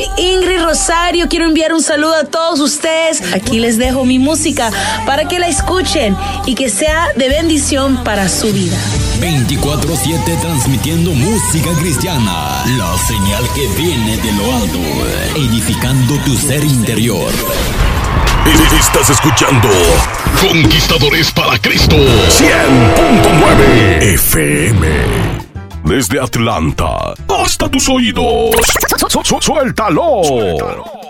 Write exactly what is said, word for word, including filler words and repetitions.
Ingrid Rosario. Quiero enviar un saludo a todos ustedes. Aquí les dejo mi música para que la escuchen y que sea de bendición para su vida. veinticuatro siete transmitiendo música cristiana, la señal que viene de lo alto, edificando tu ser interior. Estás escuchando Conquistadores para Cristo cien punto nueve F M. Desde Atlanta hasta tus oídos. Su- su- Suéltalo. Suéltalo.